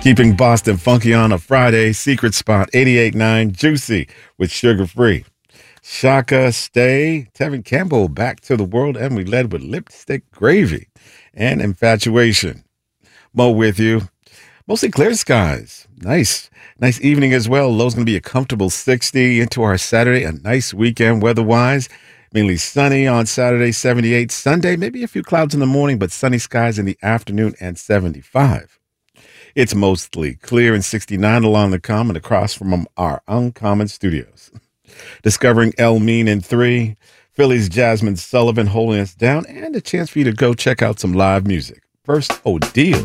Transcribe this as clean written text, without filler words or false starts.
Keeping Boston funky on a Friday, Secret Spot 88.9 Juicy with Sugar Free. Shaka Stay, Tevin Campbell, Back to the World, and we led with Lipstick Gravy and Infatuation. Mo with you. Mostly clear skies. Nice evening as well. Low's going to be a comfortable 60 into our Saturday. A nice weekend weather-wise. Mainly sunny on Saturday, 78. Sunday, maybe a few clouds in the morning, but sunny skies in the afternoon and 75. It's mostly clear and 69 along the Common across from our Uncommon Studios. Discovering El Mean in 3, Philly's Jasmine Sullivan holding us down, and a chance for you to go check out some live music. First, Odile.